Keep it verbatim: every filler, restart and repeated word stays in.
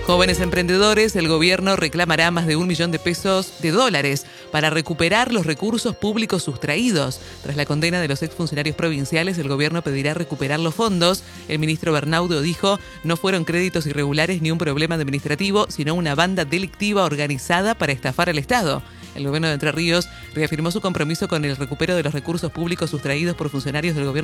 Jóvenes emprendedores, el gobierno reclamará más de un millón de pesos de dólares para recuperar los recursos públicos sustraídos. Tras la condena de los exfuncionarios provinciales, el gobierno pedirá recuperar los fondos. El ministro Bernaudo dijo, no fueron créditos irregulares ni un problema administrativo, sino una banda delictiva organizada para estafar al Estado. El gobierno de Entre Ríos reafirmó su compromiso con el recupero de los recursos públicos sustraídos por funcionarios del gobierno